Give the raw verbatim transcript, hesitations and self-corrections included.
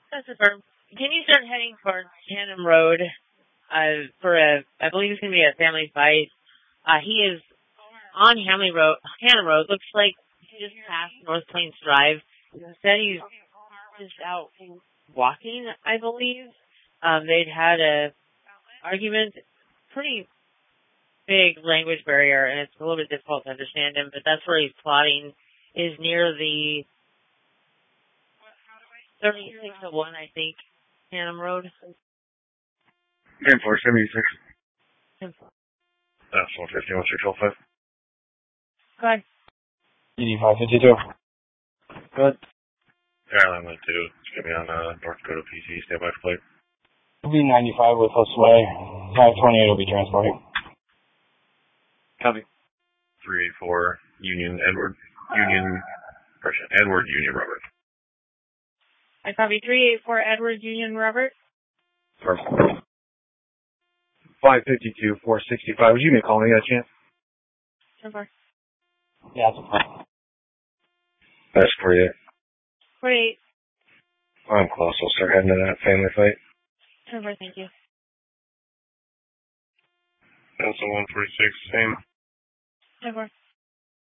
That's affirmed. Can you start heading for Hannum Road uh, for a, I believe it's going to be a family fight. Uh, he is on Hamley Road, Hannum Road. Looks like he just passed North Plains Drive. Said he's just out walking, I believe. Um, they'd had a argument, pretty big language barrier, and it's a little bit difficult to understand him, but that's where he's plotting, is near the thirty-six oh one, I think, Hannum Road. ten four seventy-six. ten four. That's one fifty, one six oh five. Go ahead. eighty-five fifty-two. Good. Airline went two. It's going to be on uh, North Dakota P C. Stand by for plate. It'll be ninety-five with a sway. five twenty-eight will be transporting. Copy. three eighty-four Union Edward. Union. Edward Union Robert. I copy three eighty-four Edward Union Robert. Perfect. five fifty-two, four sixty-five. Was you going to call me that chance? ten four. Yeah, that's fine. That's forty-eight. forty-eight. I'm close. We'll start heading to that family fight. ten four, thank you. That's a one forty-six, same. ten four.